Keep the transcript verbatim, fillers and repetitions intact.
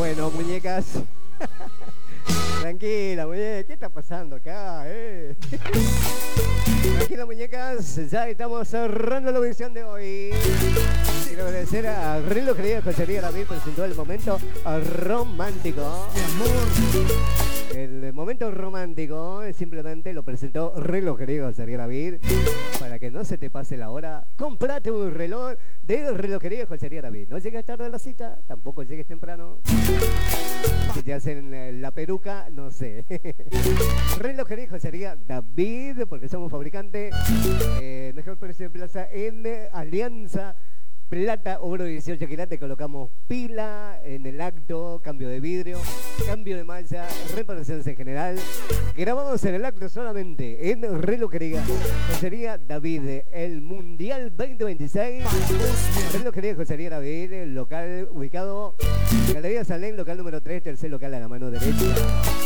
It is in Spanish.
Bueno, muñecas. Tranquila, muñeca, ¿qué está pasando acá? Eh? Tranquila, muñecas, ya estamos cerrando la edición de hoy. Quiero agradecer a Reloj Querido Joyería David, presentó el momento romántico. El momento romántico simplemente lo presentó Reloj Querido Joyería David. Para que no se te pase la hora, comprate un reloj de Reloj Querido Joyería David. No llegues tarde a la cita, tampoco llegues temprano. Si te hacen la peruca, no sé. Relojería y Joyería David, porque somos fabricantes. Eh, mejor precio de plaza en Alianza. Plata, oro dieciocho quilates, colocamos pila en el acto, cambio de vidrio, cambio de malla, reparaciones en general. Grabamos en el acto solamente en Relojería Joyería David, el Mundial veinte veintiséis. Relojería Joyería David, local ubicado en Galería Salén, local número tres, tercer local a la mano derecha.